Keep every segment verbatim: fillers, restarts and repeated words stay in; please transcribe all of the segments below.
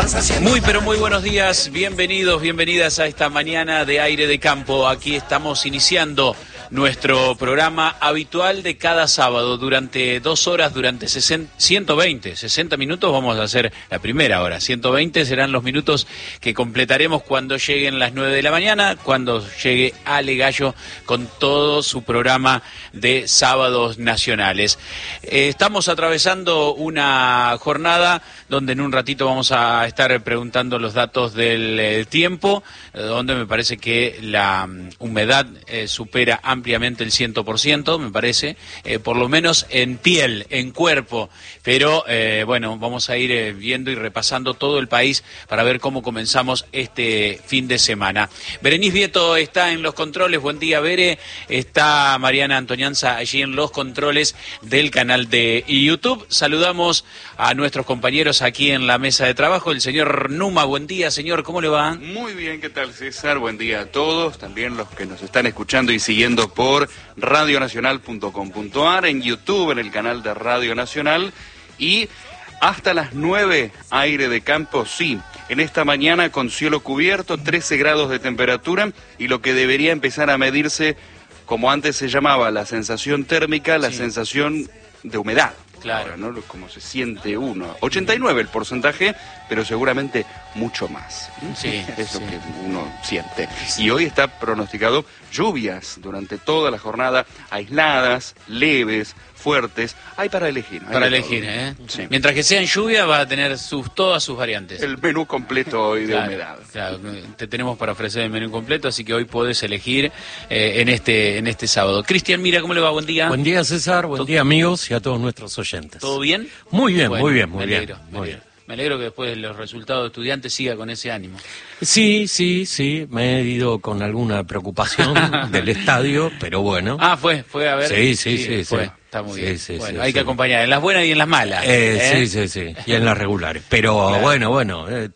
Muy, pero muy buenos días, bienvenidos, bienvenidas a esta mañana de Aire de Campo. Aquí estamos iniciando nuestro programa habitual de cada sábado durante dos horas, durante ciento veinte, sesenta minutos vamos a hacer la primera hora. ciento veinte serán los minutos que completaremos cuando lleguen las nueve de la mañana, cuando llegue Ale Gallo con todo su programa de sábados nacionales. Eh, estamos atravesando una jornada donde en un ratito vamos a estar preguntando los datos del eh, tiempo, eh, donde me parece que la um, humedad eh, supera ampliamente el cien por ciento, me parece, eh, por lo menos en piel, en cuerpo, pero eh, bueno, vamos a ir eh, viendo y repasando todo el país para ver cómo comenzamos este fin de semana. Berenice Vieto está en los controles, buen día Bere, está Mariana Antonianza allí en los controles del canal de YouTube. Saludamos a nuestros compañeros aquí en la mesa de trabajo, el señor Numa, buen día señor, ¿cómo le va? Muy bien, ¿qué tal César? Buen día a todos, también los que nos están escuchando y siguiendo por radio nacional punto com punto a r, en YouTube, en el canal de Radio Nacional, y hasta las nueve, Aire de Campo, sí, en esta mañana con cielo cubierto, trece grados de temperatura, y lo que debería empezar a medirse, como antes se llamaba, la sensación térmica, la sí. sensación de humedad. Claro. Ahora, ¿no? Como se siente uno. ochenta y nueve el porcentaje, pero seguramente mucho más. Sí, Eso sí. que uno siente. Sí. Y hoy está pronosticado lluvias durante toda la jornada, aisladas, leves, fuertes. Hay para elegir. Hay Para de elegir, todo. ¿eh? Sí. Mientras que sea en lluvia va a tener sus todas sus variantes. El menú completo hoy de claro, humedad. Claro, te tenemos para ofrecer el menú completo, así que hoy podés elegir eh, en este en este sábado. Cristian, mira, ¿cómo le va? Buen día. Buen día, César. Buen ¿Todo? día, amigos, y a todos nuestros oyentes. ¿Todo bien? Muy bien, Bueno, muy bien, muy me bien. alegro, me muy alegro. bien. Me alegro que después de los resultados de estudiantes siga con ese ánimo. Sí, sí, sí, me he ido con alguna preocupación del estadio, pero bueno. Ah, fue, fue a ver. Sí, sí, sí, fue. sí. Está muy Sí, bien. sí, bueno, sí, hay sí. que acompañar en las buenas y en las malas. Eh, ¿eh? Sí, sí, sí, y en las regulares. Pero Claro. bueno, bueno, eh,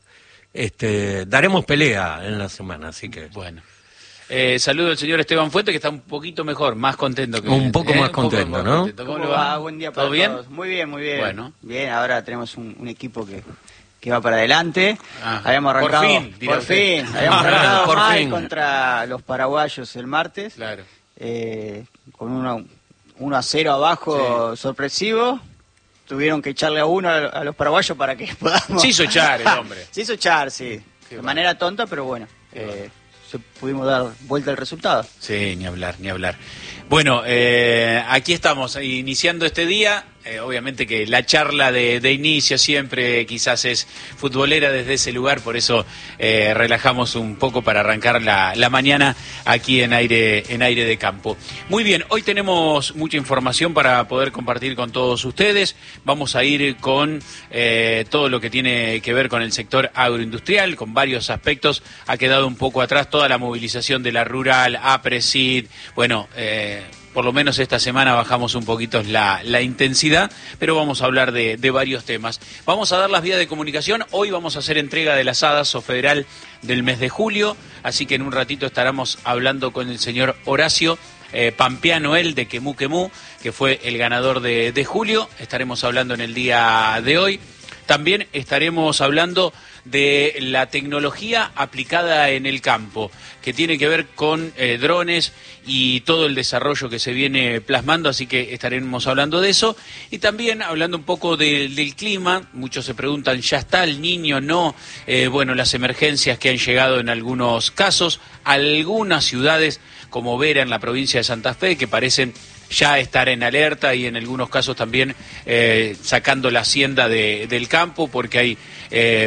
este, daremos pelea en la semana, así que... Bueno. Eh, saludo al señor Esteban Fuente, que está un poquito mejor, más contento que Un poco ¿eh? más contento, ¿no? contento. ¿Cómo ¿Cómo le va? va? Buen día para ¿Todo bien? todos. Muy bien, muy bien. Bueno. Bien, ahora tenemos un, un equipo que, que va para adelante. Ah, habíamos por arrancado, fin, dirá por usted. fin, habíamos arrancado Por mal fin. contra los paraguayos el martes, Claro. eh, con uno, uno a cero abajo sorpresivo. Tuvieron que echarle a uno a, a los paraguayos para que podamos... Se hizo echar el hombre. Se hizo echar, sí. Qué de bueno. manera tonta, pero bueno. Qué Eh, bueno. se- pudimos dar vuelta al resultado. Sí, ni hablar, ni hablar. Bueno, eh, aquí estamos iniciando este día. Eh, obviamente que la charla de, de inicio siempre quizás es futbolera desde ese lugar, por eso eh, relajamos un poco para arrancar la, la mañana aquí en aire, en aire de campo. Muy bien, hoy tenemos mucha información para poder compartir con todos ustedes. Vamos a ir con eh, todo lo que tiene que ver con el sector agroindustrial, con varios aspectos. Ha quedado un poco atrás toda la movilización de la rural, APRESID, bueno... Eh, por lo menos esta semana bajamos un poquito la, la intensidad, pero vamos a hablar de, de varios temas. Vamos a dar las vías de comunicación. Hoy vamos a hacer entrega de las Adaso Federal del mes de julio, así que en un ratito estaremos hablando con el señor Horacio eh, Pampeano, él de Quemú Quemú, que fue el ganador de, de julio. Estaremos hablando en el día de hoy. También estaremos hablando de la tecnología aplicada en el campo, que tiene que ver con eh, drones y todo el desarrollo que se viene plasmando, así que estaremos hablando de eso. Y también hablando un poco de, del clima. Muchos se preguntan, ¿ya está el Niño? No. Eh, bueno, las emergencias que han llegado en algunos casos, algunas ciudades como Vera en la provincia de Santa Fe, que parecen ya estar en alerta y en algunos casos también eh, sacando la hacienda de, del campo porque hay eh,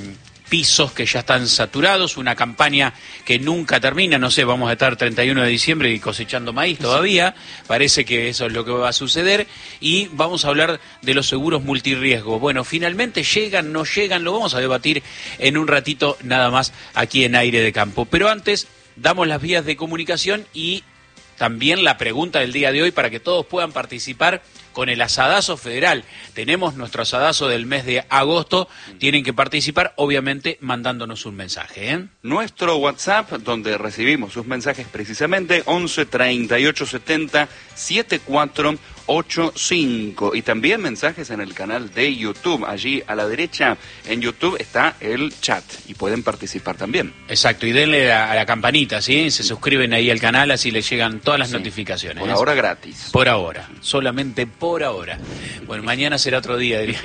pisos que ya están saturados, una campaña que nunca termina, no sé, vamos a estar treinta y uno de diciembre y cosechando maíz todavía, parece que eso es lo que va a suceder, y vamos a hablar de los seguros multirriesgo. Bueno, finalmente llegan, no llegan, lo vamos a debatir en un ratito nada más aquí en Aire de Campo, pero antes damos las vías de comunicación y también la pregunta del día de hoy para que todos puedan participar con el asadazo federal. Tenemos nuestro asadazo del mes de agosto. Tienen que participar, obviamente, mandándonos un mensaje, ¿eh? Nuestro WhatsApp, donde recibimos sus mensajes precisamente, once treinta y ocho setenta setenta y cuatro ochenta y cinco. Y también mensajes en el canal de YouTube. Allí a la derecha en YouTube está el chat y pueden participar también. Exacto, y denle a, a la campanita, ¿sí? Se suscriben ahí al canal, así les llegan todas las sí. notificaciones. Por ahora gratis. Por ahora, solamente por ahora. Bueno, mañana será otro día, diría.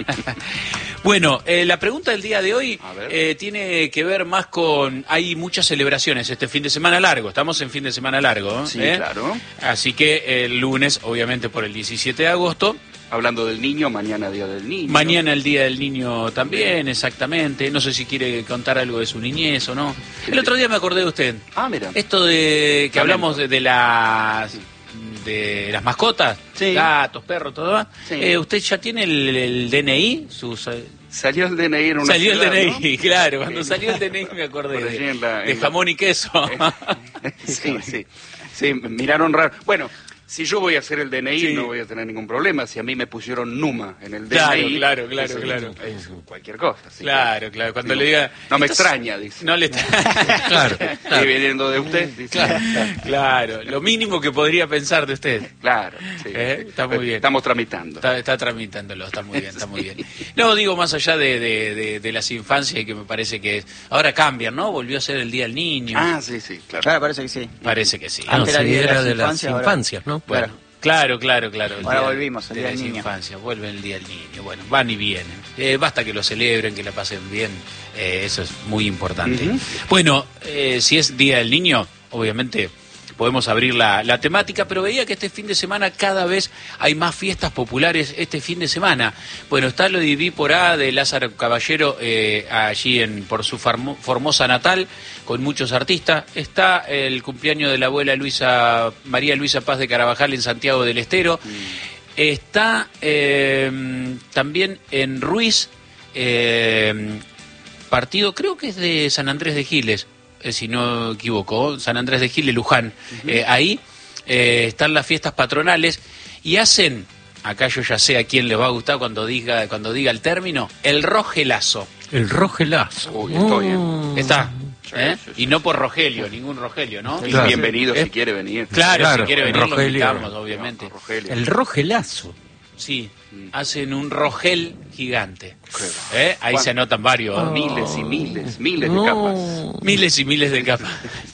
Bueno, eh, la pregunta del día de hoy eh, tiene que ver más con... Hay muchas celebraciones este fin de semana largo, estamos en fin de semana largo. ¿eh? Sí, claro. Así que el lunes, obviamente por el diecisiete de agosto... Hablando del niño, mañana Día del Niño. Mañana el Día del Niño también, exactamente. No sé si quiere contar algo de su niñez o no. El otro día me acordé de usted. Ah, mira. Esto de que hablamos de, de las... de las mascotas, sí. gatos, perros, todo. Sí. Eh, ¿Usted ya tiene el, el D N I? Sus, salió el D N I en una Salió ciudad, el D N I, ¿no? claro. Cuando salió el D N I me acordé de, la, de jamón la... y queso. sí, sí. Sí, miraron raro. Bueno, si yo voy a hacer el D N I sí. no voy a tener ningún problema. Si a mí me pusieron Numa en el D N I... Claro, claro, claro, claro. Es cualquier cosa. Claro, claro. Cuando digo, le diga... No me extraña, dice. No le claro, claro. Y viniendo de usted, dice. Claro, claro. Lo mínimo que podría pensar de usted. Claro, sí. ¿Eh? Está muy bien. Estamos tramitando. Está, está tramitándolo, está muy bien, está muy bien. No, digo, más allá de, de, de, de las infancias, que me parece que es... Ahora cambian, ¿no? Volvió a ser el Día del Niño. Ah, sí, sí, claro. Claro, parece que sí. Parece que sí. Ah, no, sí, era de las infancias, infancias ¿no? Bueno. Claro. Claro, claro, claro. Ahora volvimos al Día del Niño. Infancia, vuelve el Día del Niño. Bueno, van y vienen. Eh, basta que lo celebren, que la pasen bien. Eh, eso es muy importante. Uh-huh. Bueno, eh, si es Día del Niño, obviamente podemos abrir la, la temática, pero veía que este fin de semana cada vez hay más fiestas populares este fin de semana. Bueno, está lo de Vípora de Lázaro Caballero eh, allí en por su farmo, Formosa natal, con muchos artistas. Está el cumpleaños de la abuela Luisa María Luisa Paz de Carabajal en Santiago del Estero. Mm. Está eh, también en Ruiz, eh, partido creo que es de San Andrés de Giles, si no equivoco, San Andrés de Giles, Luján. Uh-huh. eh, ahí eh, están las fiestas patronales y hacen, acá yo ya sé a quién les va a gustar cuando diga cuando diga el término, el rogelazo. El rogelazo. Uy, estoy, ¿eh? Está. ¿Eh? Sí, sí, y no por Rogelio, ningún Rogelio, ¿no? Claro. Bienvenido ¿Eh? si quiere venir. Claro, claro si quiere venir Rogelio, lo invitamos, obviamente. No, Rogelio. El rogelazo. Sí, mm. hacen un rogel gigante. ¿Eh? Ahí se anotan varios. Oh. Miles y miles, miles no. de capas. Miles y miles de capas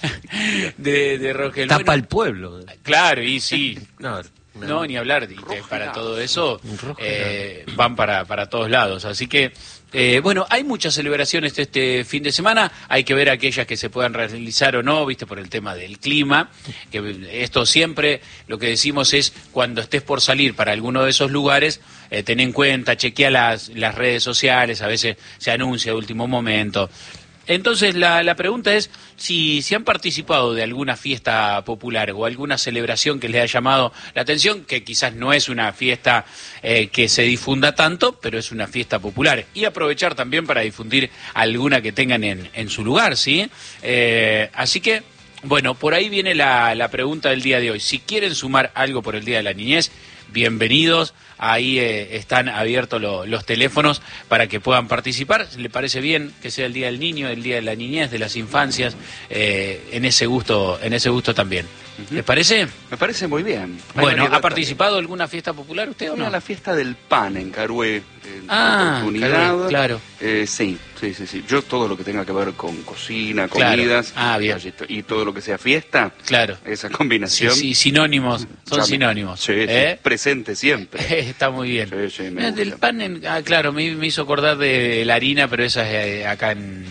de, de rogel. Tapa bueno, el pueblo. Claro, y sí. No, no. no ni hablar. Y te, para todo eso eh, van para, para todos lados. Así que... Eh, bueno, hay muchas celebraciones este fin de semana, hay que ver aquellas que se puedan realizar o no, viste, por el tema del clima, que esto siempre lo que decimos es, cuando estés por salir para alguno de esos lugares, eh, ten en cuenta, chequea las, las redes sociales, a veces se anuncia a último momento. Entonces la, la pregunta es si, si han participado de alguna fiesta popular o alguna celebración que les ha llamado la atención, que quizás no es una fiesta eh, que se difunda tanto, pero es una fiesta popular. Y aprovechar también para difundir alguna que tengan en, en su lugar, ¿sí? Eh, así que, bueno, por ahí viene la, la pregunta del día de hoy. Si quieren sumar algo por el Día de la Niñez, bienvenidos. Ahí eh, están abiertos lo, los teléfonos para que puedan participar. ¿Le parece bien que sea el Día del Niño, el Día de la Niñez, de las infancias, eh, en ese gusto, en ese gusto también? Uh-huh. ¿Le parece? Me parece muy bien. Bueno, ¿ha participado en alguna fiesta popular usted o no? La fiesta del pan en Carué, en ah, oportunidad. Carué, claro. Eh, sí, sí, sí, sí. Yo todo lo que tenga que ver con cocina, comidas, claro. ah, bien. y todo lo que sea fiesta, claro. esa combinación. Sí, sí, sinónimos, son ya sinónimos. Sí, ¿eh? sí, presente siempre. Está muy bien. Sí, sí, me gusta. Del pan, en, ah, claro, me, me hizo acordar de la harina, pero esa es eh, acá en...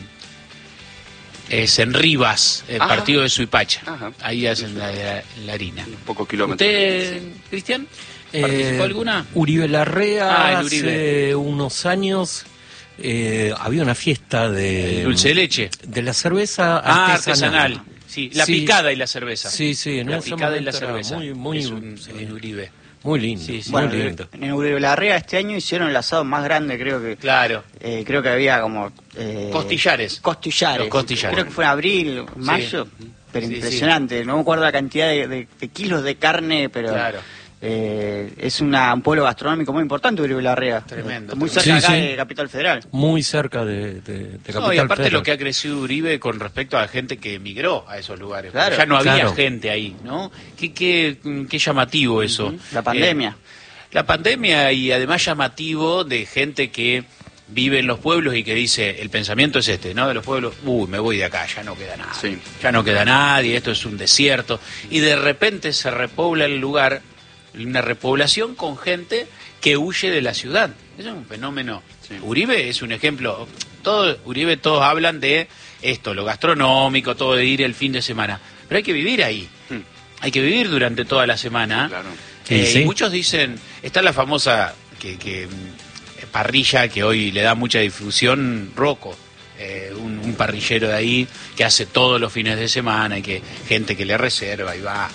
Es en Rivas, el Ajá. partido de Suipacha. Ajá. Ahí hacen la, la, la harina. Un poco kilómetros. ¿Usted, sí. Cristian, participó eh, alguna? Uribe Larrea, ah, Uribe. hace unos años eh, había una fiesta de... ¿El dulce de leche? De la cerveza ah, artesanal. artesanal. Sí, la sí. picada y la cerveza. Sí, sí, en la picada y la cerveza. Muy, muy, es un, en Uribe. Muy lindo, sí, sí, bueno, muy lindo. En Uribe Larrea este año hicieron el asado más grande, creo que. Claro. Eh, creo que había como. Eh, costillares. Costillares. Los costillares. Creo que fue en abril, mayo. Sí. Pero sí, impresionante. Sí. No me acuerdo la cantidad de, de, de kilos de carne, pero. Claro. Eh, es una, un pueblo gastronómico muy importante, Uribe Larrea. Tremendo. Muy cerca Sí, acá sí. de Capital Federal. Muy cerca de, de, de Capital No, y aparte Federal. lo que ha crecido Uribe con respecto a la gente que emigró a esos lugares. Claro, ya no había claro. gente ahí, ¿no? Qué, qué, qué llamativo eso. La pandemia. Eh, la pandemia y además llamativo de gente que vive en los pueblos y que dice, el pensamiento es este, ¿no? De los pueblos, uy, me voy de acá, ya no queda nada. Sí. Ya no queda nadie, esto es un desierto. Y de repente se repobla el lugar, una repoblación con gente que huye de la ciudad. Eso es un fenómeno. Sí. Uribe es un ejemplo. Todo, Uribe todos hablan de esto, lo gastronómico, todo de ir el fin de semana. Pero hay que vivir ahí. Hmm. Hay que vivir durante toda la semana. Claro. Eh, Sí, sí. Y muchos dicen, está la famosa que, que parrilla que hoy le da mucha difusión, Rocco, eh, un, un parrillero de ahí que hace todos los fines de semana y que gente que le reserva y va.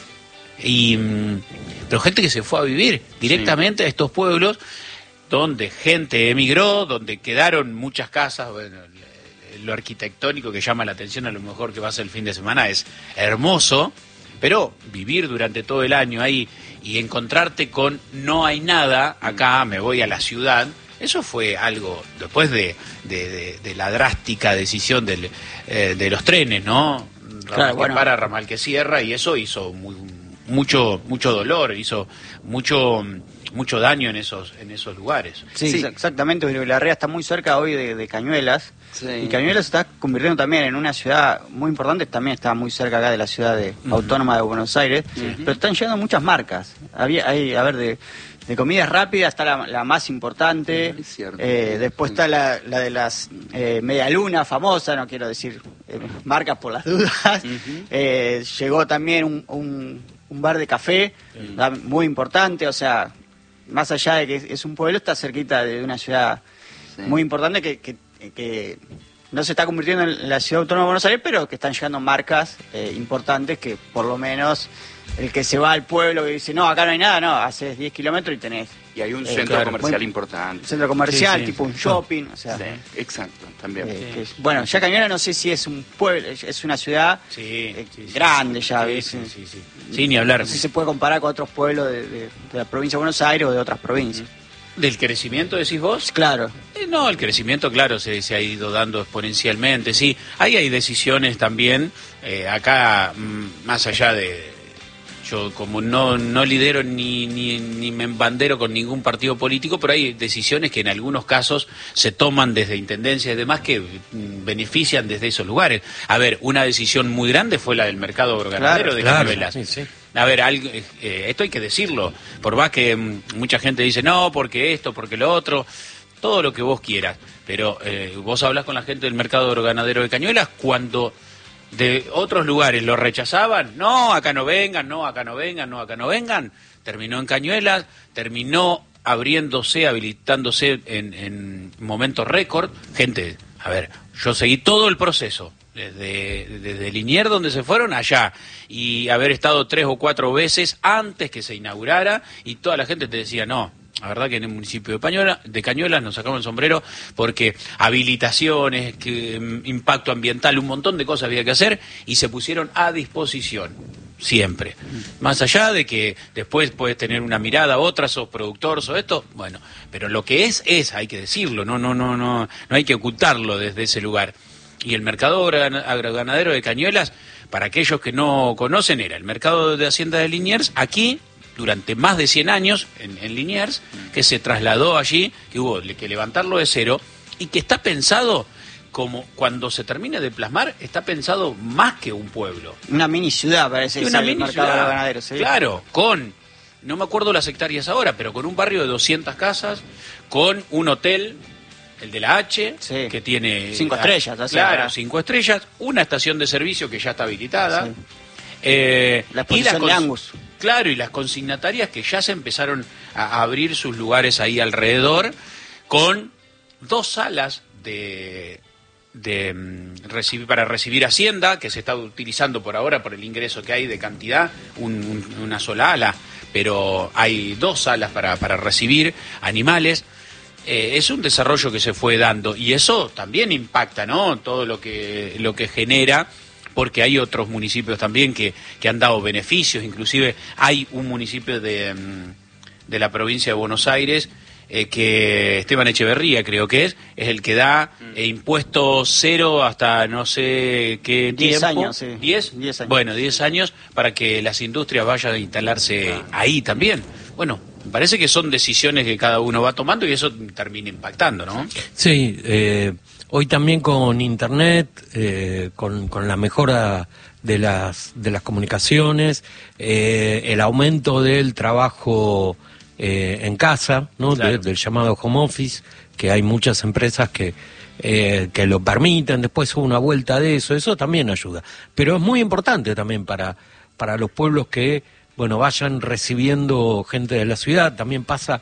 Y, mm, pero gente que se fue a vivir directamente a estos pueblos donde gente emigró, donde quedaron muchas casas. Bueno, lo arquitectónico que llama la atención a lo mejor que vas el fin de semana es hermoso, pero vivir durante todo el año ahí y encontrarte con no hay nada, acá me voy a la ciudad, eso fue algo después de, de, de, de la drástica decisión del, eh, de los trenes, ¿no? Ramal Claro, que bueno. para, ramal que cierra, y eso hizo muy, mucho mucho dolor, hizo mucho mucho daño en esos en esos lugares. Sí, Sí. exa- exactamente. Uribe Larrea está muy cerca hoy de, de Cañuelas. Sí. Y Cañuelas se está convirtiendo también en una ciudad muy importante. También está muy cerca acá de la ciudad de, autónoma de Buenos Aires. Pero están llegando muchas marcas. Había, hay, a ver, de, de comidas rápidas está la, la más importante. Es cierto. Eh, después está la, la de las eh, medialunas famosa, no quiero decir eh, marcas por las dudas. Eh, llegó también un, un, un bar de café, da- muy importante. O sea, más allá de que es, es un pueblo, está cerquita de una ciudad Sí. muy importante que, que, que no se está convirtiendo en la ciudad autónoma de Buenos Aires, pero que están llegando marcas eh, importantes que por lo menos el que se va al pueblo que dice, no, acá no hay nada, no, haces diez kilómetros y tenés Y hay un Eh, centro claro, comercial muy- importante. un centro comercial, Sí, sí. tipo un shopping, o sea... Sí, exacto, también. eh, que es- bueno, ya Cañuelas no sé si es un pueblo, es- es una ciudad Sí, eh, sí, sí, grande sí, ya, sí, ¿ves? sí, sí, sí. Sí, ni hablar. No sé si se puede comparar con otros pueblos de, de- de la provincia de Buenos Aires o de otras provincias. ¿Del crecimiento decís vos? Claro. Eh, no, el crecimiento, claro, se, se ha ido dando exponencialmente, sí. Ahí hay decisiones también, eh, acá, mm, más allá de... Yo como no, no lidero ni, ni, ni me embandero con ningún partido político, pero hay decisiones que en algunos casos se toman desde intendencias y demás que mm, benefician desde esos lugares. A ver, una decisión muy grande fue la del mercado agroganadero Claro, de claro, Cañuelas. sí, sí. A ver, algo, eh, esto hay que decirlo, por más que mm, mucha gente dice, no, porque esto, porque lo otro, todo lo que vos quieras, pero eh, vos hablas con la gente del mercado agroganadero de Cañuelas cuando de otros lugares lo rechazaban, no, acá no vengan, no, acá no vengan, no, acá no vengan, terminó en Cañuelas, terminó abriéndose, habilitándose en, en momentos récord, gente, a ver, yo seguí todo el proceso, desde, desde Liniers donde se fueron allá, y haber estado tres o cuatro veces antes que se inaugurara, y toda la gente te decía, no, la verdad que en el municipio de, Pañuela, de Cañuelas nos sacamos el sombrero porque habilitaciones, que, mm, impacto ambiental, un montón de cosas había que hacer y se pusieron a disposición, siempre. Más allá de que después puedes tener una mirada, otra, sos productor, sos esto, bueno, pero lo que es, es, hay que decirlo, no, no, no, no, no hay que ocultarlo desde ese lugar. Y el mercado agroganadero de Cañuelas, para aquellos que no conocen, era el mercado de Hacienda de Liniers, aquí, durante más de cien años, en, en Liniers, que se trasladó allí, que hubo que levantarlo de cero, y que está pensado como, cuando se termine de plasmar, está pensado más que un pueblo. Una mini ciudad parece Y que una sale el mini mercado ciudad. ganadero, ¿sí? Claro, con, no me acuerdo las hectáreas ahora, pero con un barrio de doscientas casas, con un hotel, el de la H, Sí. que tiene... Cinco estrellas, o sea, Claro, ahora. cinco estrellas, una estación de servicio que ya está habilitada. Sí. eh, La y exposición de cons- Angus. Claro, y las consignatarias que ya se empezaron a abrir sus lugares ahí alrededor, con dos salas de... de mm, recibir, para recibir Hacienda, que se está utilizando por ahora por el ingreso que hay de cantidad, un- un- una sola ala, pero hay dos salas para, para recibir animales. Eh, es un desarrollo que se fue dando y eso también impacta, ¿no? Todo lo que, lo que genera porque hay otros municipios también que, que han dado beneficios, inclusive hay un municipio de, de la provincia de Buenos Aires, eh, que Esteban Echeverría creo que es, es el que da eh, impuestos cero hasta no sé qué diez tiempo. años, sí. ¿Diez? Diez años. Bueno, diez años para que las industrias vayan a instalarse ahí también. Bueno, me parece que son decisiones que cada uno va tomando y eso termina impactando, ¿no? Sí, eh, hoy también con Internet, eh, con, con la mejora de las, de las comunicaciones, eh, el aumento del trabajo eh, en casa, ¿no? Claro. De, del llamado home office, que hay muchas empresas que, eh, que lo permiten, después una vuelta de eso, eso también ayuda. Pero es muy importante también para, para los pueblos que, bueno, vayan recibiendo gente de la ciudad. También pasa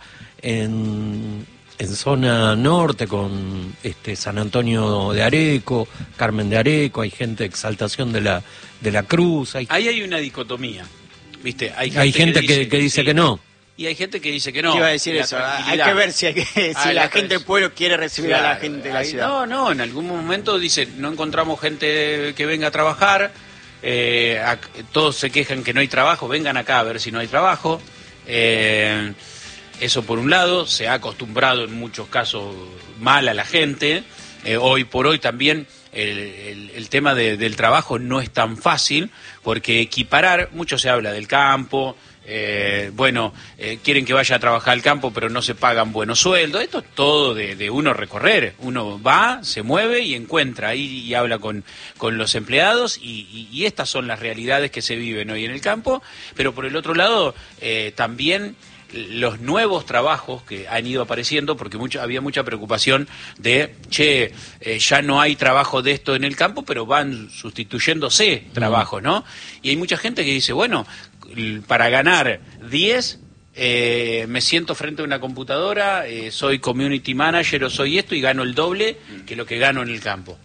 en, en zona norte con este San Antonio de Areco, Carmen de Areco, hay gente de Exaltación de la, de la Cruz. Hay, Ahí hay una dicotomía, ¿viste? Hay gente, hay gente que, que, que dice sí, que no. y hay gente que dice que no. Te iba a decir La eso, hay tranquilidad. que ver si, hay que, si Ah, la la gente del trans- pueblo quiere recibir a la Claro, gente de la ahí- ciudad. No, no, en algún momento dicen, no encontramos gente que venga a trabajar, eh, a- todos se quejan que no hay trabajo, vengan acá a ver si no hay trabajo. Eh, eso por un lado, se ha acostumbrado en muchos casos mal a la gente. Eh, hoy por hoy también el, el- el tema de- del trabajo no es tan fácil, porque equiparar, mucho se habla del campo. Eh, bueno, eh, quieren que vaya a trabajar al campo, pero no se pagan buenos sueldos. Esto es todo de, de uno recorrer. Uno va, se mueve y encuentra ahí y habla con, con los empleados y, y- y estas son las realidades que se viven hoy en el campo. Pero por el otro lado, eh, también los nuevos trabajos que han ido apareciendo, porque mucho, había mucha preocupación de, che, eh, ya no hay trabajo de esto en el campo, pero van sustituyéndose trabajos, ¿no? Y hay mucha gente que dice, bueno, l- para ganar diez, eh, me siento frente a una computadora, eh, soy community manager o soy esto y gano el doble que lo que gano en el campo.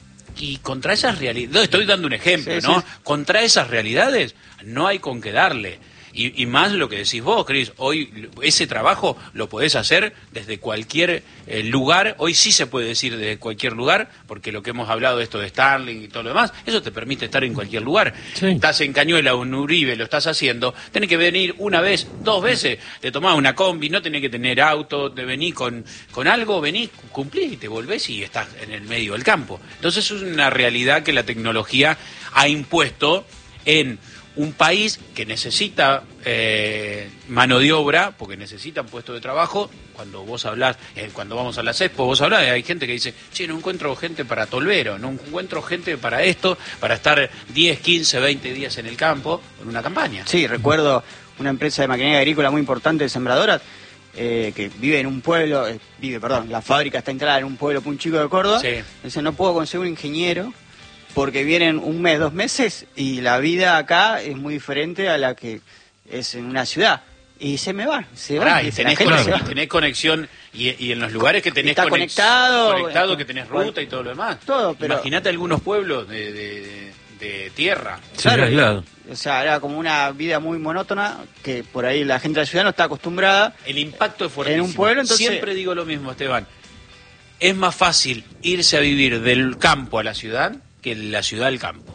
Y contra esas realidades, estoy dando un ejemplo, Sí, ¿no? sí. Contra esas realidades no hay con qué darle. Y, y más lo que decís vos, Cris, hoy ese trabajo lo podés hacer desde cualquier eh, lugar, hoy sí se puede decir desde cualquier lugar, porque lo que hemos hablado de esto de Starlink y todo lo demás, eso te permite estar en cualquier lugar. Sí. Estás en Cañuela o en Uribe, lo estás haciendo, tenés que venir una vez, dos veces, te tomás una combi, no tenés que tener auto, te venís con, con algo, venís, cumplís y te volvés y estás en el medio del campo. Entonces es una realidad que la tecnología ha impuesto en un país que necesita eh, mano de obra, porque necesitan puestos de trabajo. Cuando vos hablás, eh, cuando vamos a las expo, vos hablás, hay gente que dice, che, no encuentro gente para tolvero, no encuentro gente para esto, para estar diez, quince, veinte días en el campo, en una campaña. Sí, recuerdo una empresa de maquinaria agrícola muy importante de sembradoras, eh, que vive en un pueblo, eh, vive, perdón, la fábrica está instalada en un pueblo muy chico de Córdoba. Sí. Dice, no puedo conseguir un ingeniero porque vienen un mes, dos meses y la vida acá es muy diferente a la que es en una ciudad. Y se me va, se va. Ah, y dice, la tenés, gente conexión, se va. tenés conexión y, y en los lugares que tenés Está conex- conectado, conectado, eh, que tenés bueno, ruta y todo lo demás. todo, pero- Imagínate algunos pueblos de, de- de tierra. Sí, Claro. aislado. O sea, era como una vida muy monótona que por ahí la gente de la ciudad no está acostumbrada. El impacto es fuertísimo. En un pueblo, entonces- Siempre digo lo mismo, Esteban. Es más fácil irse a vivir del campo a la ciudad que de la ciudad al campo.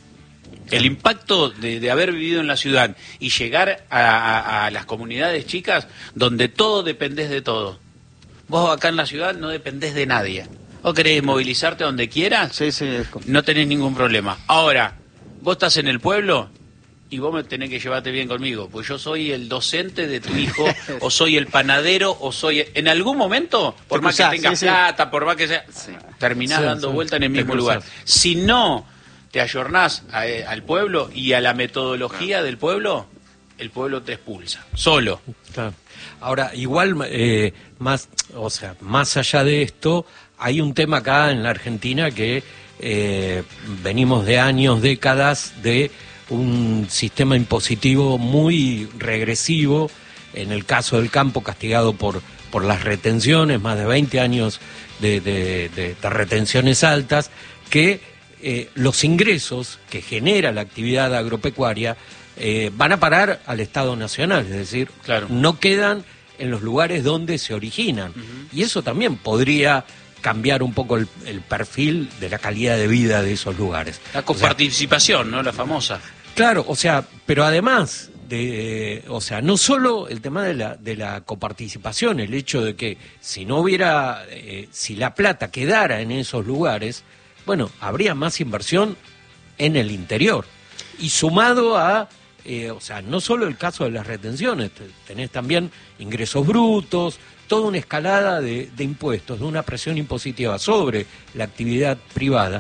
El impacto de, de haber vivido en la ciudad y llegar a, a- a las comunidades chicas donde todo dependés de todo. Vos acá en la ciudad no dependés de nadie. Vos querés movilizarte donde quieras, Sí, sí, es como- no tenés ningún problema. Ahora, vos estás en el pueblo y vos me tenés que llevarte bien conmigo, pues yo soy el docente de tu hijo, o soy el panadero, o soy... En algún momento, por Te más cruzás, que tengas sí, sí. plata, por más que sea... Terminás Sí, dando sí, vuelta en el te mismo cruzás. lugar. Si no te ayornás a- eh, al pueblo y a la metodología del pueblo, el pueblo te expulsa, solo. Claro. Ahora, igual, eh, más, o sea, más allá de esto, hay un tema acá en la Argentina que eh, venimos de años, décadas de un sistema impositivo muy regresivo, en el caso del campo castigado por, por las retenciones, más de veinte años de, de- de- de retenciones altas, que eh, los ingresos que genera la actividad agropecuaria eh, van a parar al Estado Nacional, es decir, Claro. no quedan en los lugares donde se originan. Y eso también podría cambiar un poco el, el perfil de la calidad de vida de esos lugares. La coparticipación, o sea, ¿no? La famosa. Claro, o sea, pero además de, o sea, no solo el tema de la de la coparticipación, el hecho de que si no hubiera, eh, si la plata quedara en esos lugares, bueno, habría más inversión en el interior. Y sumado a, eh, o sea, no solo el caso de las retenciones, tenés también ingresos brutos, toda una escalada de, de impuestos, de una presión impositiva sobre la actividad privada,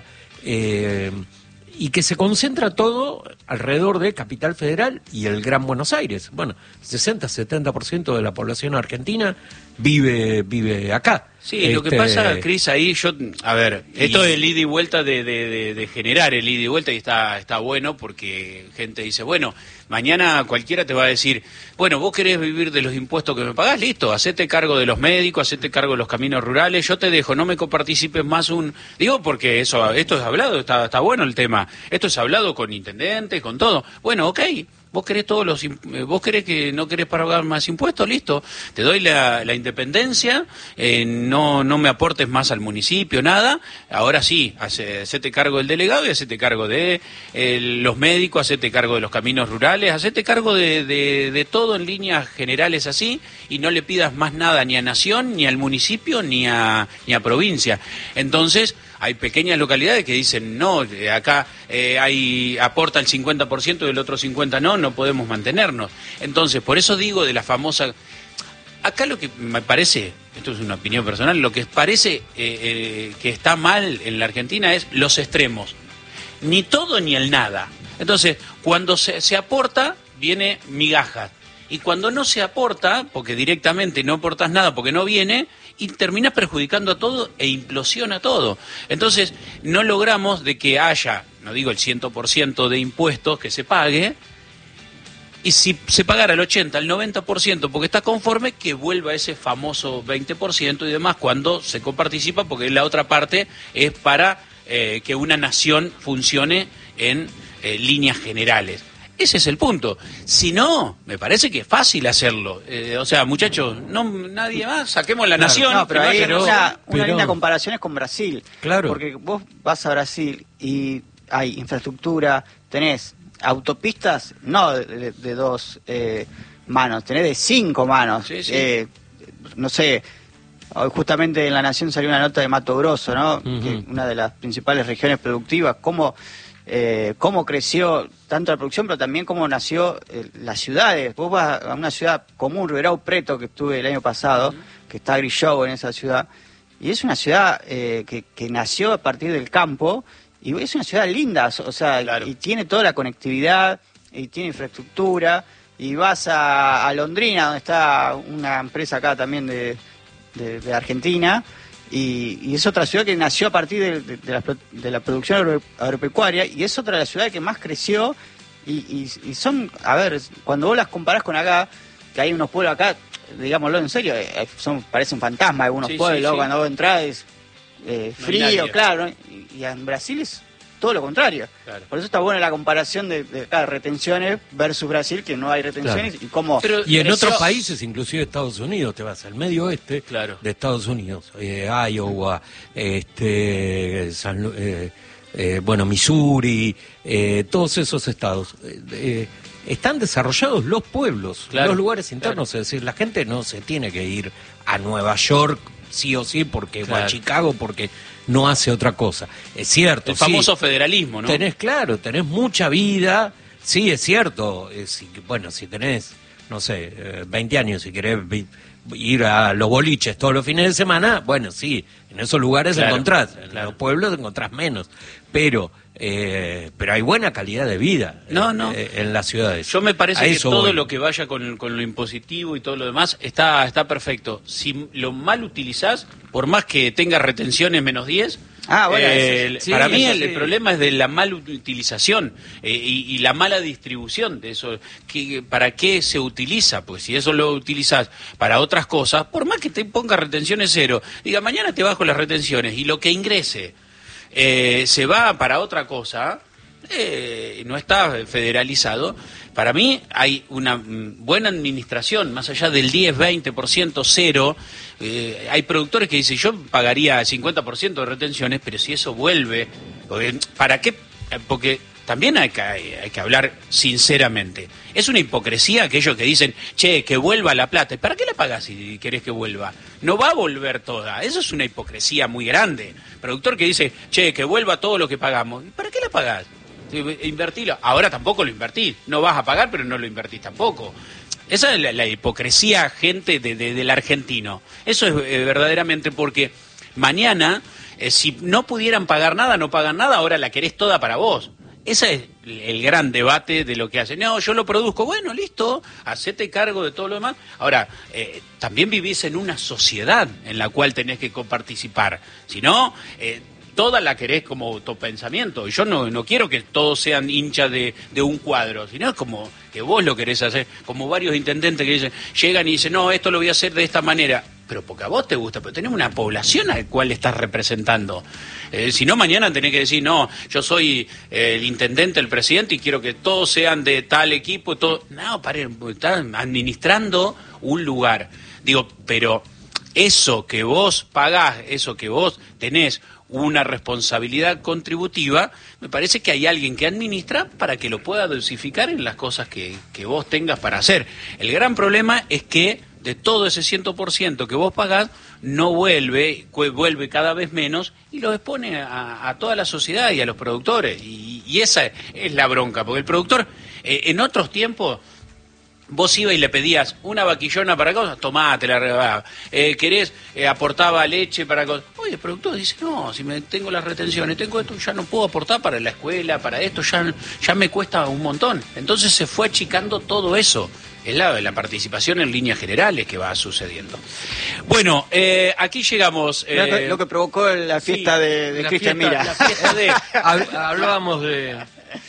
eh, y que se concentra todo alrededor de Capital Federal y el Gran Buenos Aires. Bueno, sesenta a setenta por ciento de la población argentina vive vive acá. Sí, este... lo que pasa, Cris, ahí yo, a ver, esto y... del ida y vuelta de, de, de, de generar el ida y vuelta y está, está bueno porque gente dice, bueno, mañana cualquiera te va a decir, bueno, vos querés vivir de los impuestos que me pagás, listo, hacete cargo de los médicos, hacete cargo de los caminos rurales, yo te dejo, no me coparticipes más un... Digo porque eso esto es hablado, está, está bueno el tema, esto es hablado con intendentes, con todo. Bueno, ok. Vos querés todos los, vos querés que no querés pagar más impuestos, listo, te doy la, la independencia, eh, no no me aportes más al municipio, nada, ahora sí, hace, hacete cargo del delegado y hacete cargo de eh, los médicos, hacete cargo de los caminos rurales, hacete cargo de, de, de todo en líneas generales así, y no le pidas más nada ni a Nación, ni al municipio, ni a, ni a provincia. Entonces, hay pequeñas localidades que dicen, no, acá eh, hay aporta el cincuenta por ciento y el otro cincuenta por ciento no, no podemos mantenernos. Entonces, por eso digo de la famosa... Acá lo que me parece, esto es una opinión personal, lo que parece eh, eh, que está mal en la Argentina es los extremos. Ni todo ni el nada. Entonces, cuando se, se aporta, viene migajas. Y cuando no se aporta, porque directamente no aportas nada porque no viene, y termina perjudicando a todo e implosiona todo. Entonces, no logramos de que haya, no digo el cien por ciento de impuestos que se pague, y si se pagara el ochenta, el noventa por ciento porque está conforme, que vuelva ese famoso veinte por ciento y demás cuando se coparticipa, porque la otra parte es para eh, que una nación funcione en eh, líneas generales. Ese es el punto. Si no, me parece que es fácil hacerlo. Eh, o sea, muchachos, no nadie más, saquemos la claro, nación. No, pero ahí pero, una, pero... una linda comparación es con Brasil. Claro. Porque vos vas a Brasil y hay infraestructura, tenés autopistas, no de, de, de dos eh, manos, tenés de cinco manos. Sí, sí. Eh, no sé, hoy justamente en La Nación salió una nota de Mato Grosso, ¿no? Uh-huh. Que una de las principales regiones productivas, cómo... Eh, cómo creció tanto la producción, pero también cómo nació eh, las ciudades. Vos vas a una ciudad común, Ribeirão Preto, que estuve el año pasado, uh-huh. que está Grishow en esa ciudad, y es una ciudad eh, que, que nació a partir del campo, y es una ciudad linda, o sea, claro. y tiene toda la conectividad, y tiene infraestructura, y vas a, a Londrina, donde está una empresa acá también de, de, de Argentina, Y, y es otra ciudad que nació a partir de, de, de, la, de la producción agro, agropecuaria, y es otra de las ciudades que más creció, y, y, y son, a ver, cuando vos las comparás con acá, que hay unos pueblos acá, digámoslo en serio, eh, son parecen fantasmas algunos sí, pueblos, sí, sí. Cuando vos entrás es eh, no frío, claro, ¿no? y, y en Brasil es todo lo contrario. Claro. Por eso está buena la comparación de, de acá, retenciones versus Brasil, que no hay retenciones, claro. y cómo... Pero, y en creció... otros países, inclusive Estados Unidos, te vas al medio oeste claro. de Estados Unidos, eh, Iowa, este, San, eh, eh, bueno, Missouri, eh, todos esos estados, eh, eh, están desarrollados los pueblos, claro. los lugares internos, claro. es decir, la gente no se tiene que ir a Nueva York sí o sí, porque claro. o a Chicago, porque no hace otra cosa. Es cierto. El famoso sí, federalismo, ¿no? Tenés, claro, tenés mucha vida, sí, es cierto. Es, bueno, si tenés, no sé, eh, veinte años y querés ir a los boliches todos los fines de semana, bueno, sí, en esos lugares claro, encontrás, en claro. los pueblos encontrás menos, pero eh, pero hay buena calidad de vida no, en, no. en las ciudades. Yo me parece a que todo voy. lo que vaya con, con lo impositivo y todo lo demás está, está perfecto. Si lo mal utilizás, por más que tenga retenciones menos diez, Ah, bueno, eh, eso, sí, para mí eso el, sí. el problema es de la mala utilización eh, y, y la mala distribución de eso. Que, ¿Para qué se utiliza? Pues si eso lo utilizas para otras cosas, por más que te ponga retenciones cero, diga, mañana te bajo las retenciones y lo que ingrese eh, se va para otra cosa, eh, no está federalizado. Para mí hay una buena administración, más allá del diez, veinte por ciento, cero. Eh, hay productores que dicen, yo pagaría cincuenta por ciento de retenciones, pero si eso vuelve, porque, ¿para qué? Porque también hay que, hay que hablar sinceramente. Es una hipocresía aquellos que dicen, che, que vuelva la plata. ¿Y para qué la pagás si querés que vuelva? No va a volver toda. Eso es una hipocresía muy grande. Productor que dice, che, que vuelva todo lo que pagamos. ¿Y para qué la pagás? Invertilo. Ahora tampoco lo invertís. No vas a pagar, pero no lo invertís tampoco. Esa es la, la hipocresía, gente, de, de, del argentino. Eso es eh, verdaderamente porque mañana, eh, si no pudieran pagar nada, no pagan nada, ahora la querés toda para vos. Ese es el gran debate de lo que hacen. No, yo lo produzco. Bueno, listo, hacete cargo de todo lo demás. Ahora, eh, también vivís en una sociedad en la cual tenés que coparticipar. Si no, eh, toda la querés como autopensamiento. Y yo no, no quiero que todos sean hinchas de, de un cuadro, sino es como que vos lo querés hacer. Como varios intendentes que dicen, llegan y dicen, no, esto lo voy a hacer de esta manera. Pero porque a vos te gusta, pero tenés una población a la cual estás representando. Eh, si no, mañana tenés que decir, no, yo soy eh, el intendente, el presidente, y quiero que todos sean de tal equipo. Todo. No, paren, están administrando un lugar. Digo, pero eso que vos pagás, eso que vos tenés una responsabilidad contributiva, me parece que hay alguien que administra para que lo pueda dosificar en las cosas que, que vos tengas para hacer. El gran problema es que de todo ese cien por ciento que vos pagás, no vuelve, vuelve cada vez menos y lo expone a, a toda la sociedad y a los productores. Y, y esa es la bronca, porque el productor, eh, en otros tiempos, vos ibas y le pedías una vaquillona para cosas, tomá, te la regalaba. Eh, querés, eh, aportaba leche para cosas. Oye, el productor dice, no, si me tengo las retenciones, tengo esto, ya no puedo aportar para la escuela, para esto, ya, ya me cuesta un montón. Entonces se fue achicando todo eso. Es la, la participación en líneas generales que va sucediendo. Bueno, eh, aquí llegamos. Eh, lo, que, lo que provocó la fiesta sí, de, de Cristian Mira. La fiesta de... Hablábamos de...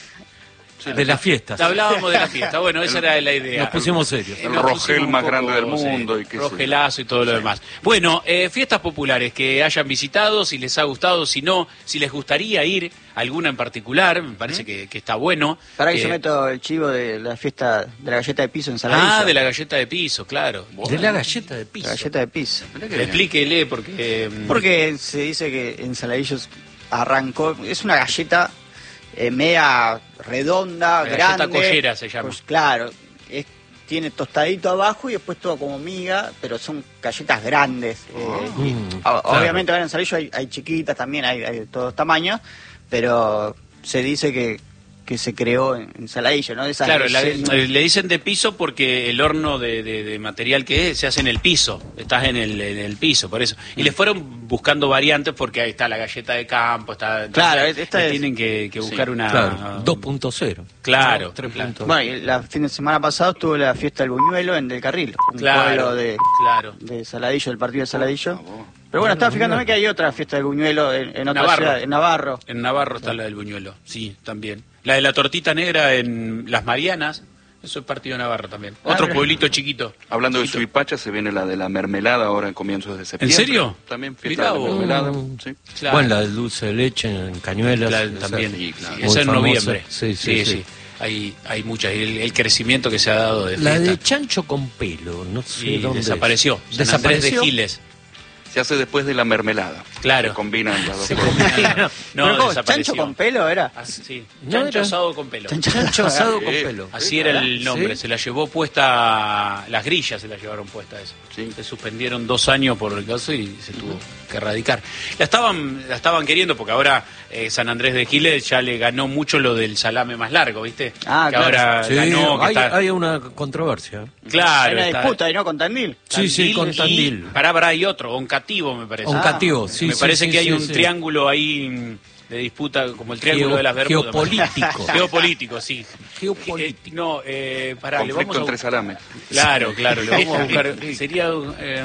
de las fiestas. Hablábamos de la fiesta, bueno, esa era la idea. Nos pusimos serios. El rogel más grande del mundo. Sí, y rogelazo y todo lo demás. Bueno, eh, fiestas populares que hayan visitado, si les ha gustado, si no, si les gustaría ir a alguna en particular, me parece ¿Mm? que, que está bueno. Para que eh, yo meto el chivo de la fiesta de la galleta de piso en Saladillo. Ah, de la galleta de piso, claro. De la galleta de piso. La galleta de piso. Explíquele porque... Porque se dice que en Saladillo arrancó, es una galleta... Eh, media redonda, la grande. Galleta collera se llama. Pues claro, es, tiene tostadito abajo y después todo como miga, pero son galletas grandes. Oh, eh, mm, y, claro. Obviamente ahora en Saladillo hay, hay chiquitas también, hay, hay de todos tamaños, pero se dice que, que se creó en, en Saladillo, ¿no? Esas claro, la, relleno. le dicen de piso porque el horno de, de, de material que es se hace en el piso, estás en el, en el piso, por eso. Y le fueron buscando variantes porque ahí está la galleta de campo, está... Claro, esta es... tienen que, que buscar sí, una... Claro, dos punto cero. Claro, tres claro. Bueno, y la fin de semana pasado estuvo la fiesta del buñuelo en Del Carril, un claro, pueblo de, claro. de Saladillo, del partido de Saladillo. Pero bueno, estaba fijándome que hay otra fiesta del buñuelo en, en otra Navarro. ciudad, en Navarro. En Navarro está la del buñuelo, sí, también. La de la tortita negra en Las Marianas, eso es partido de Navarro también. Ah, Otro mira. pueblito chiquito. Hablando chiquito. de Suipacha, se viene la de la mermelada ahora en comienzos de septiembre. ¿En serio? También fiesta Mirá de la vos. mermelada. Mm. Sí. Claro. Bueno, la de dulce de leche en Cañuelas. La- esa- también, sí, claro. sí, muy esa en famosa. noviembre. Sí, sí, sí. Hay, hay muchas. El, el crecimiento que se ha dado de La fiesta. de chancho con pelo, no sé Sí, dónde es. desapareció. San Andrés ¿Desapareció? de Giles. Se hace después de la mermelada. Claro. Se combinan las dos Se cosas. combina- Pero no, ¿cómo? desapareció. ¿Chancho con pelo era? Así, sí. No Chancho era- asado con pelo. Chancho asado con Sí. pelo. Así era el nombre. ¿Sí? Se la llevó puesta, las grillas se la llevaron puesta eso. Sí. Se suspendieron dos años por el caso y se tuvo que erradicar. La estaban, la estaban queriendo porque ahora eh, San Andrés de Giles ya le ganó mucho lo del salame más largo, ¿viste? Ah, que claro. ahora Sí, ganó. Que hay, está- hay una controversia. Claro. Hay una está- disputa ahí, ¿no? Con Tandil. Sí, sí, con y- Tandil. Pará, pará, hay otro, Oncativo me parece. Oncativo, sí, me sí, parece sí, que hay sí, un sí. triángulo ahí mm, de disputa, como el triángulo Geo- de las Bermudas. geopolítico. Geopolítico, sí. Geopolítico. Eh, no, eh, pará, le Conflicto vamos a... entre salames. Claro, claro, le vamos a buscar. Sería eh,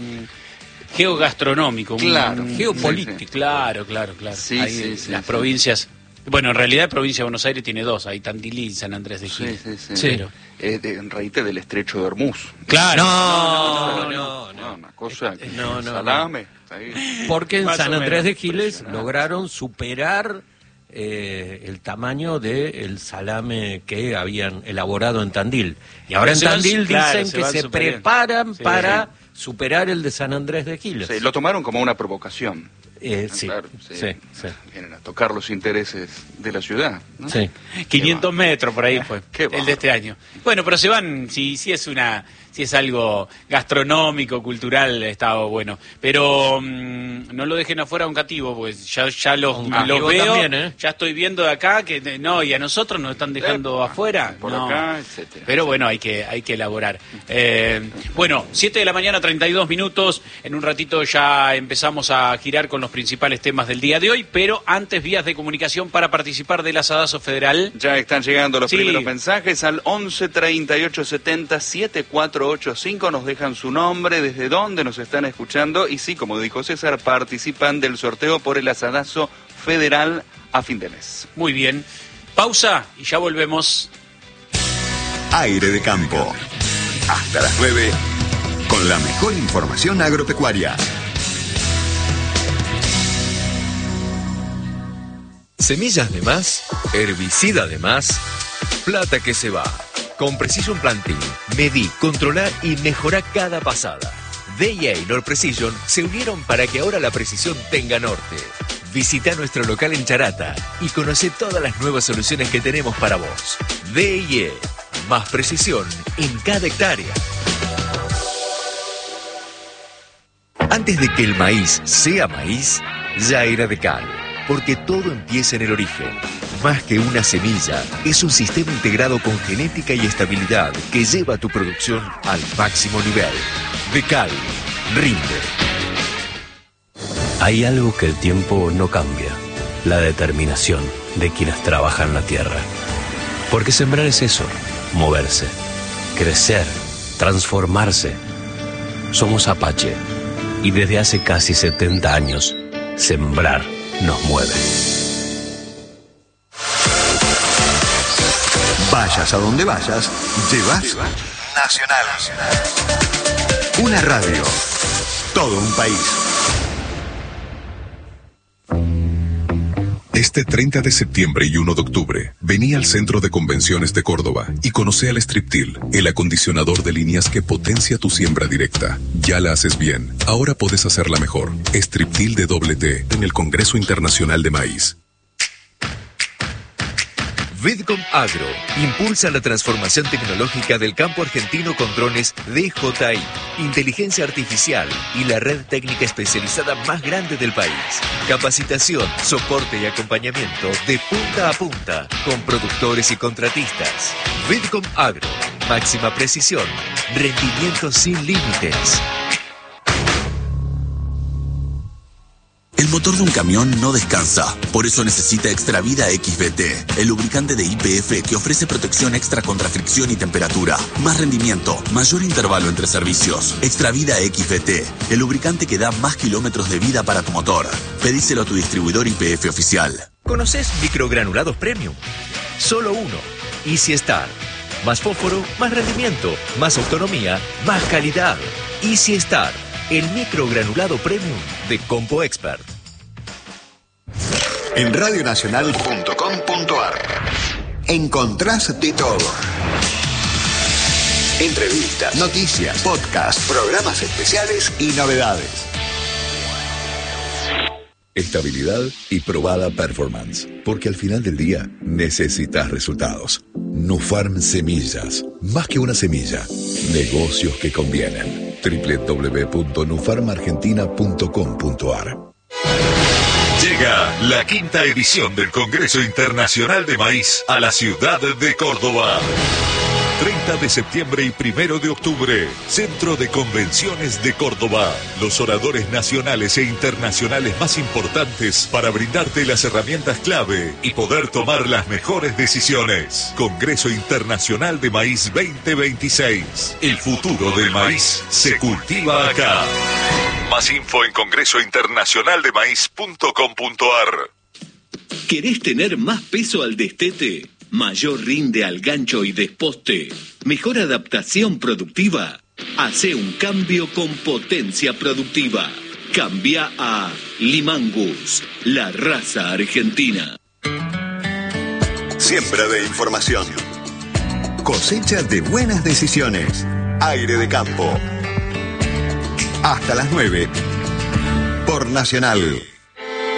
mm, geogastronómico. un- Claro. un- Geopolítico. sí, sí. Claro, claro, claro. Sí, Ahí, sí, sí, las sí. provincias. Bueno, en realidad la provincia de Buenos Aires tiene dos, hay Tandil y San Andrés de Sí, Giles. sí, sí. Sí. Eh, de- en raíz del estrecho de Hormuz. Claro. No, no, No, una cosa. que- No, no, salame. Está ahí. Porque en Más San o Andrés menos. de Giles lograron superar eh, el tamaño del salame que habían elaborado en Tandil. Y ahora en Pero se van- Tandil claro, dicen se que van se superiendo. preparan Sí, para sí. superar el de San Andrés de Giles. Sí, lo tomaron como una provocación. Eh, sí, Claro, sí, sí, Vienen a tocar los intereses de la ciudad, ¿no? sí. quinientos metros por ahí fue, Qué el va. de este año. Bueno, pero se van, si, si es una, si es algo gastronómico, cultural, está bueno. Pero mmm, no lo dejen afuera a un cativo, pues ya, ya los, Un los cativo veo, también, ¿eh? ya estoy viendo de acá que de- no, y a nosotros nos están dejando Epa, afuera. por No. acá, etcétera. Pero bueno, hay que, hay que elaborar. Eh, bueno, siete de la mañana, treinta y dos minutos. En un ratito ya empezamos a girar con los principales temas del día de hoy, pero antes vías de comunicación para participar del Asadazo Federal. Ya están llegando los Sí. primeros mensajes al once treinta y ocho setenta setenta y cuatro ochenta y cinco. Nos dejan su nombre, desde dónde nos están escuchando. Y sí, como dijo César, participan del sorteo por el Asadazo Federal a fin de mes. Muy bien. Pausa y ya volvemos. Aire de campo. Hasta las nueve, con la mejor información agropecuaria. Semillas de más, herbicida de más, plata que se va. Con Precision Planting, medí, controlá y mejorá cada pasada. D I A y Nord Precision se unieron para que ahora la precisión tenga norte. Visita nuestro local en Charata y conoce todas las nuevas soluciones que tenemos para vos. D I A, más precisión en cada hectárea. Antes de que el maíz sea maíz, ya era de cal, porque todo empieza en el origen. Más que una semilla, es un sistema integrado con genética y estabilidad que lleva tu producción al máximo nivel. De cal, rinde. Hay algo que el tiempo no cambia, la determinación de quienes trabajan la tierra. Porque sembrar es eso, moverse, crecer, transformarse. Somos Apache y desde hace casi setenta años, sembrar nos mueve. Vayas a donde vayas, llevas Nacional. Una radio. Todo un país. Este treinta de septiembre y uno de octubre, vení al Centro de Convenciones de Córdoba y conoce al Striptil, el acondicionador de líneas que potencia tu siembra directa. Ya la haces bien, ahora podés hacerla mejor. Striptil de doble T en el Congreso Internacional de Maíz. Vidcom Agro impulsa la transformación tecnológica del campo argentino con drones D J I, inteligencia artificial y la red técnica especializada más grande del país. Capacitación, soporte y acompañamiento de punta a punta con productores y contratistas. Vidcom Agro, máxima precisión, rendimiento sin límites. El motor de un camión no descansa, por eso necesita Extravida X B T, el lubricante de Y P F que ofrece protección extra contra fricción y temperatura, más rendimiento, mayor intervalo entre servicios. Extravida X B T, el lubricante que da más kilómetros de vida para tu motor. Pedíselo a tu distribuidor Y P F oficial. ¿Conoces microgranulados premium? Solo uno, Easy Star. Más fósforo, más rendimiento, más autonomía, más calidad. Easy Star, el microgranulado premium de Compo Expert. En radionacional punto com punto ar encontrás de todo. Entrevistas, noticias, podcasts, programas especiales y novedades. Estabilidad y probada performance. Porque al final del día necesitas resultados. Nufarm Semillas. Más que una semilla. Negocios que convienen. doble u doble u doble u punto nufarm argentina punto com punto ar. Llega la quinta edición del Congreso Internacional de Maíz a la ciudad de Córdoba. treinta de septiembre y primero de octubre, Centro de Convenciones de Córdoba. Los oradores nacionales e internacionales más importantes para brindarte las herramientas clave y poder tomar las mejores decisiones. Congreso Internacional de Maíz veinte veintiséis. El futuro del maíz se cultiva acá. Más info en congreso internacional de maíz punto com punto ar. ¿Querés tener más peso al destete? ¿Mayor rinde al gancho y desposte? ¿Mejor adaptación productiva? Hace un cambio con potencia productiva. Cambia a Limangus, la raza argentina. Siembra de información. Cosecha de buenas decisiones. Aire de campo. Hasta las nueve. Por Nacional.